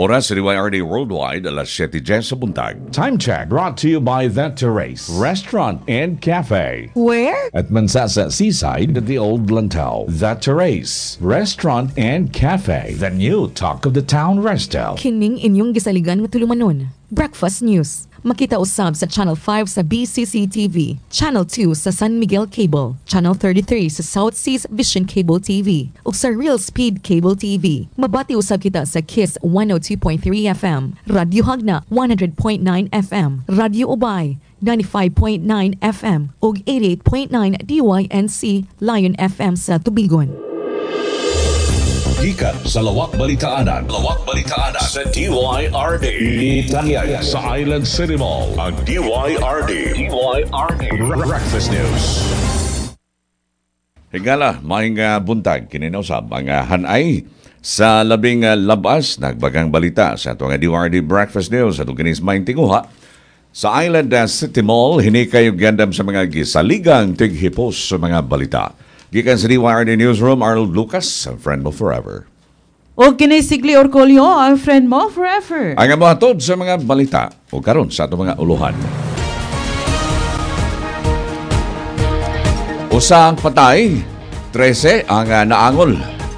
Oras sa DYRD Worldwide, alas 7:10 sa buntag. Time check brought to you by The Terrace Restaurant and Cafe. Where? At Mansasa Seaside at the Old Lantau. The Terrace Restaurant and Cafe. The new talk of the town resto. Kining inyong gisaligan nga tulumanon. Breakfast News. Makita usab sa Channel 5 sa BCC-TV, Channel 2 sa San Miguel Cable, Channel 33 sa South Seas Vision Cable TV, ug sa Real Speed Cable TV. Mabati usab kita sa Kiss 102.3 FM, Radyo Hagna 100.9 FM, Radyo Ubay 95.9 FM ug 88.9 DYNC Lion FM sa Tubigon. Gikan sa Lawak Balitaanan sa DYRD. Italian sa Island City Mall. Ang DYRD Breakfast News. Higala, mahing buntag, kininausab ang hanay sa labing labas, nagbagang balita sa ito nga DYRD Breakfast News at uganis maing tinguha. Sa Island City Mall, hinikay yung gandam sa mga gisaligang tighipos sa mga balita. Gikan sa DYRD Newsroom, Arnold Lucas, ang friend mo forever. O kinisigli Orcolio, ang friend mo forever. Ang amuhatod sa mga balita o karon sa itong mga uluhan. Usang patay, 13 ang naangol.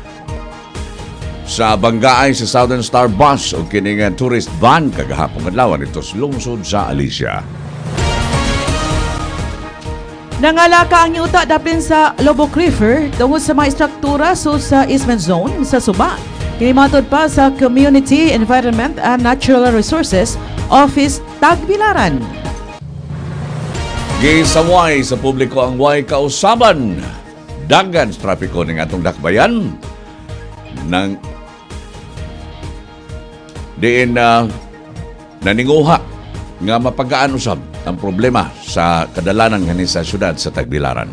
Sa banggaay sa Southern Star Bus o kining tourist van kagahapong adlaw nito sa lungsod sa Alicia. Nangalaka ang yuta daplin sa Lobo River tungod sa mga istruktura sa easement zone sa Suba. Kinimatod pa sa Community Environment and Natural Resources Office Tagbilaran. Gisaway sa publiko ang way kausaban. Dagan sa trapiko ng atong dakbayan ng diin naninguha nga mapagaan usab ang problema sa kadalanan nganin sa syudad sa Tagbilaran.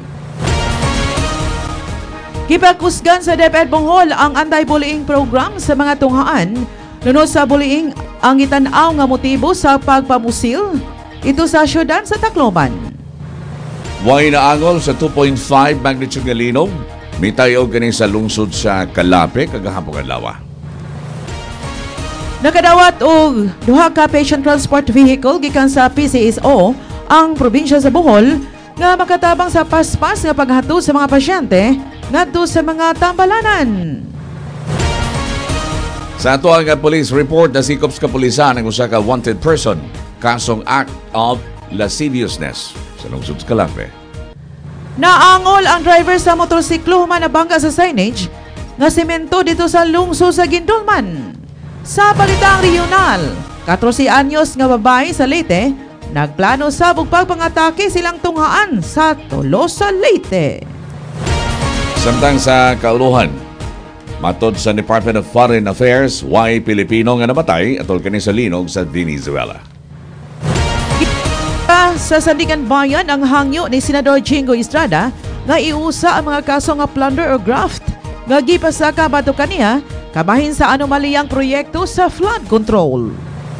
Gipakusgan sa DepEd Bohol ang anti-bullying program sa mga tunghaan. Lunod sa bullying ang gitanaw nga motibo sa pagpamusil ito sa syudad sa Tacloban. Way naangol sa 2.5 magnitude nga linog, mitayo ganin sa lungsod sa Calape kagahapong adlaw. Nakadawat og duha ka patient transport vehicle gikan sa PCSO ang probinsya sa Bohol nga makatabang sa paspas nga paghatod sa mga pasyente ngadto sa mga tambalanan. Sa ato ang police report, nasikop sa kapulisan ang usa ka wanted person kasong act of lasciviousness sa lungsod sa Calape. Naangol ang driver sa motorsiklo human nabangga sa signage nga semento dito sa lungsod sa Gindulman. Sa balitang regional, 14 anyos nga babae sa Leyte, nagplano sa pagpangatake silang tunghaan sa Tolosa, Leyte. Samtang sa kauluhan, matod sa Department of Foreign Affairs, way Pilipino nga namatay atol kani sa linog sa Venezuela. Sa Sandigan Bayan ang hangyo ni Senador Jingo Estrada nga iusa ang mga kaso nga plunder or graft nga gipasaka bato kaniya kabahin sa anomaliyang proyekto sa flood control.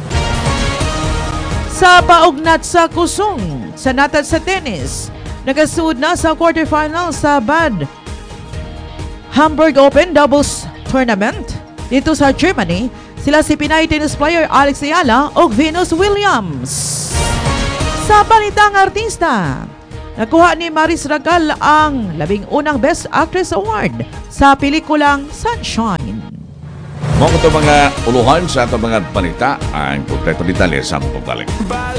Sa paugnat sa kusong, sa natad sa tennis, nagasuod na sa quarterfinal sa Bad Hamburg Open Doubles Tournament. Dito sa Germany, sila si Pinay tennis player Alex Ayala o Venus Williams. Sa balitang artista, nakuha ni Maris Ragal ang 11 Best Actress Award sa pelikulang Sunshine. Mga ito mga uluhan sa ito mga panita ang kompleto detalye sa pagbalik.